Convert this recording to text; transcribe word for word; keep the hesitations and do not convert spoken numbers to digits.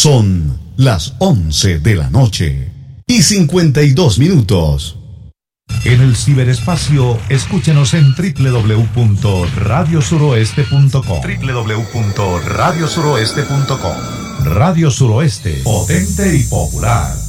Son las once de la noche y cincuenta y dos minutos. En el ciberespacio, escúchenos en doble u doble u doble u punto radio suroeste punto com. doble u doble u doble u punto radio suroeste punto com. Radio Suroeste, potente y popular.